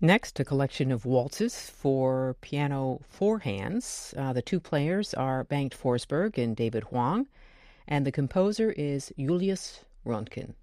Next, a collection of waltzes for piano four hands. The two players are Bengt Forsberg and David Huang, and the composer is Julius Röntgen.